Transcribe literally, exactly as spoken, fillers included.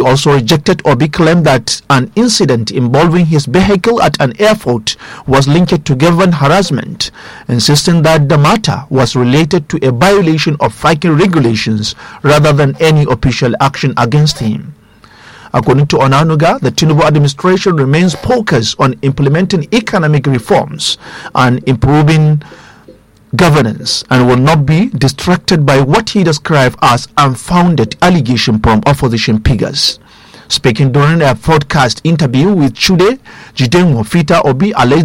also rejected Obi's claim that an incident involving his vehicle at an airport was linked to government harassment, insisting that the matter was related to a violation of parking regulations rather than any official action against him. According to Onanuga, the Tinubu administration remains focused on implementing economic reforms and improving governance and will not be distracted by what he described as unfounded allegation from opposition figures. Speaking during a broadcast interview with Chude, Jidenwo Peter Obi alleged